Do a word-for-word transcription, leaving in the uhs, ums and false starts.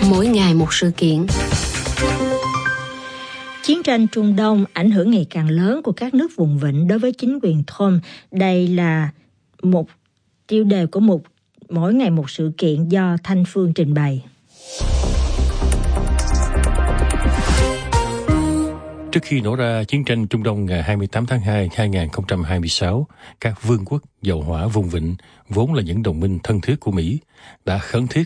mỗi ngày một sự kiện. Chiến tranh Trung Đông ảnh hưởng ngày càng lớn của các nước vùng vịnh đối với chính quyền Trump. Đây là một tiêu đề của một mỗi ngày một sự kiện do Thanh Phương trình bày. Trước khi nổ ra chiến tranh Trung Đông ngày hai mươi tám tháng hai năm hai nghìn không trăm hai mươi sáu, các vương quốc dầu hỏa vùng vịnh, vốn là những đồng minh thân thiết của Mỹ, đã khẩn thiết